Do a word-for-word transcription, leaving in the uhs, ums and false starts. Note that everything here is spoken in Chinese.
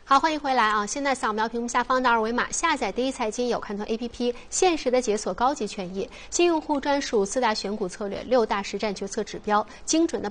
好，欢迎回来啊！现在扫描屏幕下方的二维码，下载第一财经有看通 A P P， 限时的解锁高级权益，新用户专属四大选股策略、六大实战决策指标，精准的